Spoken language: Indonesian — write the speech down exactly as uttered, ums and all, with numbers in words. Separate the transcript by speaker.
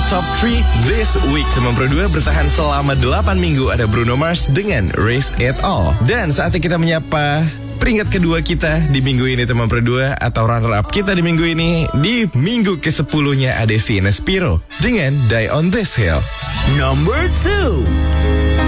Speaker 1: Top tiga This Week. Teman Pro dua bertahan selama delapan minggu. Ada Bruno Mars dengan Raise It All. Dan saatnya kita menyapa peringkat kedua kita di minggu ini, teman Pro dua, atau runner up kita di minggu ini. Di minggu kesepuluhnya ada Sienna Spiro dengan Die on This Hill.
Speaker 2: Number two.